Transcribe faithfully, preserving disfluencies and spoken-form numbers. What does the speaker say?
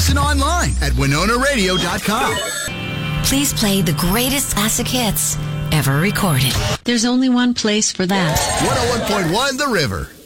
listen online at winona radio dot com. Please play the greatest classic hits ever recorded. There's only one place for that. one oh one point one The River.